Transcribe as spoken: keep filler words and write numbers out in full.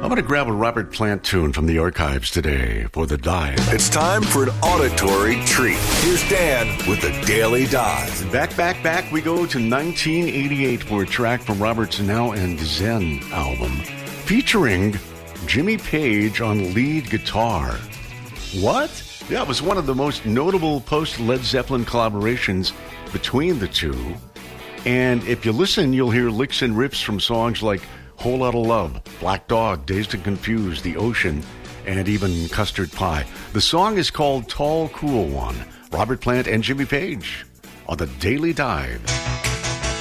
I'm going to grab a Robert Plant tune from the archives today for the dive. It's time for an auditory treat. Here's Dan with the Daily Dive. Back, back, back, we go to nineteen eighty-eight for a track from Robert's Now and Zen album featuring Jimmy Page on lead guitar. What? Yeah, it was one of the most notable post-Led Zeppelin collaborations between the two. And if you listen, you'll hear licks and riffs from songs like Whole Lotta Love, Black Dog, Dazed and Confused, The Ocean, and even Custard Pie. The song is called Tall, Cool One. Robert Plant and Jimmy Page on the Daily Dive.